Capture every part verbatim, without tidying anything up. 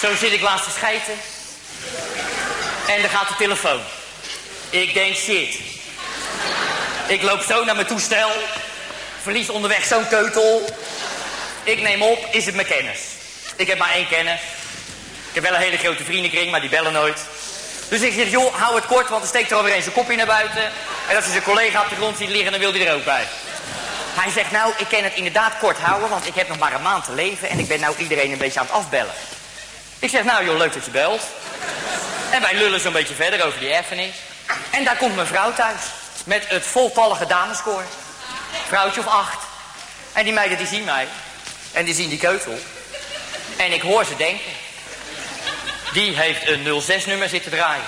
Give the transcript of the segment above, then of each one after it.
Zo zit ik laatst te schijten. En dan gaat de telefoon. Ik denk, shit. Ik loop zo naar mijn toestel. Verlies onderweg zo'n keutel. Ik neem op, is het mijn kennis. Ik heb maar één kennis. Ik heb wel een hele grote vriendenkring, maar die bellen nooit. Dus ik zeg, joh, hou het kort, want dan steekt er alweer eens zijn kopje naar buiten. En als hij zijn collega op de grond ziet liggen, dan wil hij er ook bij. Hij zegt, nou, ik kan het inderdaad kort houden, want ik heb nog maar een maand te leven en ik ben nou iedereen een beetje aan het afbellen. Ik zeg, nou joh, leuk dat je belt. En wij lullen zo'n beetje verder over die erfenis. En daar komt mijn vrouw thuis. Met het voltallige dameskoor. Vrouwtje of acht. En die meiden die zien mij. En die zien die keutel. En ik hoor ze denken. Die heeft een nul zes nummer zitten draaien.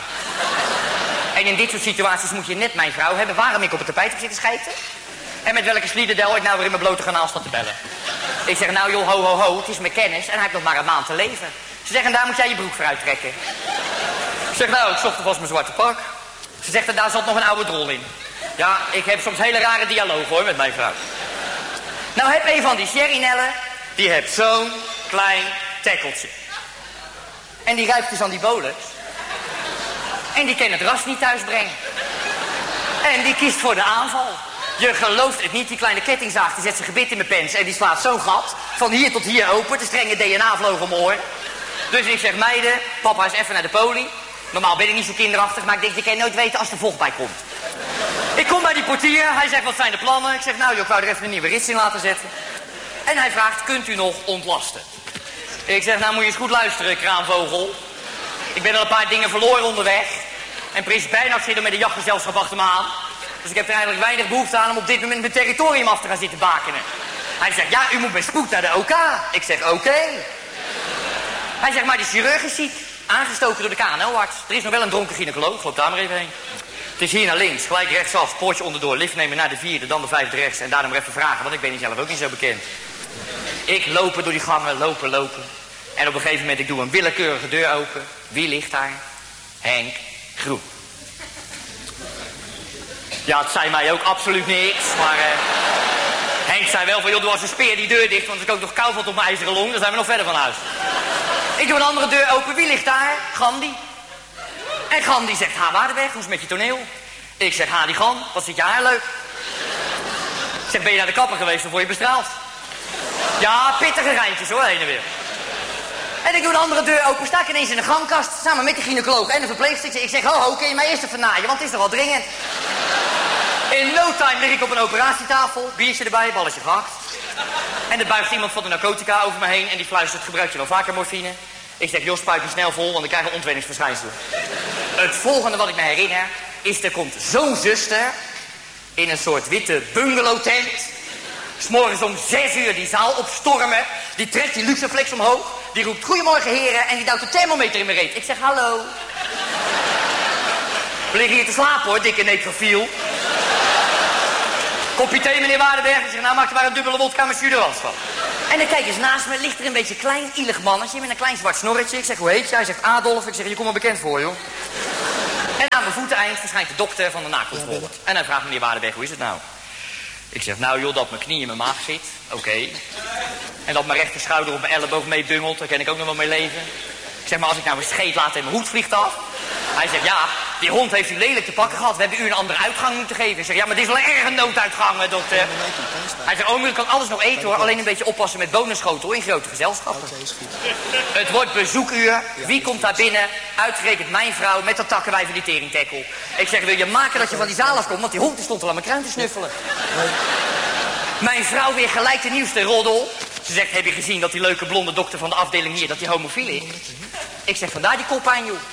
En in dit soort situaties moet je net mijn vrouw hebben. Waarom ik op het tapijt heb zitten schijten. En met welke sliederdel ik nou weer in mijn blote kanaal sta te bellen. Ik zeg, nou joh, ho, ho, ho, het is mijn kennis en hij heeft nog maar een maand te leven. Ze zeggen, daar moet jij je broek voor uittrekken. Ik zeg, nou, ik zocht alvast mijn zwarte pak. Ze zegt, en daar zat nog een oude drol in. Ja, ik heb soms hele rare dialogen hoor, met mijn vrouw. Nou, heb een van die sherrynellen, die heeft zo'n klein tekkeltje. En die ruikt dus aan die bolus. En die kan het ras niet thuisbrengen. En die kiest voor de aanval. Je gelooft het niet, die kleine kettingzaag, die zet zijn gebit in mijn pens en die slaat zo'n gat. Van hier tot hier open, de strenge D N A vloog om mijn oor. Dus ik zeg, meiden, papa is even naar de poli. Normaal ben ik niet zo kinderachtig, maar ik denk, je kan nooit weten als er vocht bij komt. Ik kom bij die portier, hij zegt, wat zijn de plannen? Ik zeg, nou, joh, ik wou er even een nieuwe rits in laten zetten. En hij vraagt, kunt u nog ontlasten? Ik zeg, nou moet je eens goed luisteren, kraanvogel. Ik ben al een paar dingen verloren onderweg. En prins Bernhard zit er met een jachtgezelschap achter me aan. Dus ik heb er eigenlijk weinig behoefte aan om op dit moment mijn territorium af te gaan zitten bakenen. Hij zegt, ja, u moet met spoed naar de O K. Ik zeg, oké. Okay. Hij zegt, maar de chirurg is ziek. Aangestoken door de K N O-arts. Er is nog wel een dronken gynaecoloog, loop daar maar even heen. Het is hier naar links, gelijk rechtsaf, poortje onderdoor, lift nemen naar de vierde, dan de vijfde rechts. En daarna maar even vragen, want ik ben niet zelf ook niet zo bekend. Ik lopen door die gangen, lopen, lopen. En op een gegeven moment, ik doe een willekeurige deur open. Wie ligt daar? Henk Groen. Ja, het zei mij ook absoluut niks, maar... Uh, Henk zei wel van, joh, doe als een speer die deur dicht, want als ik ook nog kou valt op mijn ijzeren long, dan zijn we nog verder van huis. Ik doe een andere deur open, wie ligt daar? Gandhi. En Gandhi zegt, ha, Waardenberg, hoe is het met je toneel? Ik zeg, ha, die Gan, wat zit je haar leuk? Ik zeg, ben je naar de kapper geweest of word je bestraald? Ja, pittige rijntjes hoor, heen en weer. En ik doe een andere deur open, sta ik ineens in de gangkast, samen met de gynaecoloog en de verpleegster. Ik zeg, ho, ho, kun je mij eerst even naaien, want het is toch wel dringend. In no time lig ik op een operatietafel, biertje erbij, balletje gehakt. En er buigt iemand van de narcotica over me heen en die fluistert, gebruik je wel vaker morfine? Ik zeg, joh, spuit me snel vol, want ik krijg een ontwenningsverschijnsel. Het volgende wat ik me herinner, is er komt zo'n zuster in een soort witte bungalowtent. 's Morgens om zes uur die zaal opstormen, die trekt die luxeflex omhoog, die roept, goedemorgen heren, en die duwt de thermometer in mijn reet. Ik zeg, hallo. We liggen hier te slapen hoor, dikke necrofiel. Kopje thee, meneer Waardenberg. Ik zeg, nou maak er maar een dubbele wodka met Suderans van. En dan kijk eens naast me, ligt er een beetje klein, ielig mannetje met een klein zwart snorretje. Ik zeg, hoe heet je? Hij zegt, Adolf. Ik zeg, je komt me bekend voor, joh. En aan mijn voeteneind verschijnt de dokter van de nakontrole. En hij vraagt, meneer Waardenberg, hoe is het nou? Ik zeg, nou joh, dat mijn knie in mijn maag zit. Oké. Okay. En dat mijn rechter schouder op mijn elleboog meebungelt, daar kan ik ook nog wel mee leven. Ik zeg, maar als ik nou een scheet laat en mijn hoed vliegt af. Hij zegt, ja, die hond heeft u lelijk te pakken gehad. We hebben u een andere uitgang moeten geven. Ik zeg, ja, maar dit is wel een erge nooduitgang, dokter. Hij zegt, oh, u kan alles nog eten hoor. Alleen een beetje oppassen met bonenschotel in grote gezelschappen. Het wordt bezoekuur. Wie komt daar binnen? Uitgerekend mijn vrouw met dat takkenwijf van die teringtekkel. Ik zeg, wil je maken dat je van die zaal afkomt? Want die hond die stond al aan mijn kruin te snuffelen. Mijn vrouw weer gelijk de nieuwste roddel. Ze zegt, heb je gezien dat die leuke blonde dokter van de afdeling hier, dat die homofiel is? Ik zeg, vandaar die koppijn, joh.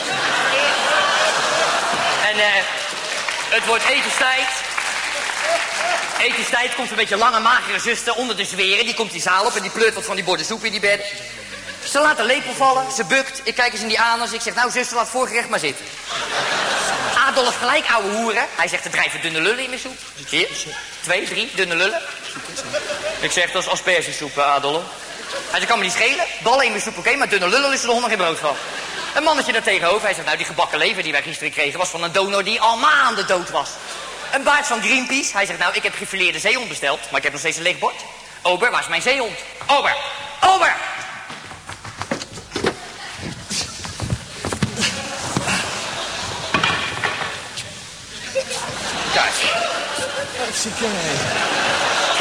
En eh, het wordt etenstijd. Etenstijd komt een beetje lange, magere zuster onder de zweren. Die komt die zaal op en die pleurt wat van die borden soep in die bed. Ze laat de lepel vallen, ze bukt. Ik kijk eens in die anus. Ik zeg, nou zuster, laat voorgerecht maar zitten. Adolf gelijk, ouwe hoeren. Hij zegt, er drijven dunne lullen in mijn soep. Hier, twee, drie, dunne lullen. Ik zeg, dat is aspergesoep, Adolf. Hij zegt, kan me niet schelen. Ballen in mijn soep, oké, okay, maar dunne lullen is er nog nog geen brood van. Een mannetje daar tegenover. Hij zegt, nou, die gebakken lever die wij gisteren kregen was van een donor die al maanden dood was. Een baard van Greenpeace. Hij zegt, nou, ik heb gefileerde zeehond besteld, maar ik heb nog steeds een leeg bord. Ober, waar is mijn zeehond? Ober, Ober! Kijk. Hartstikke.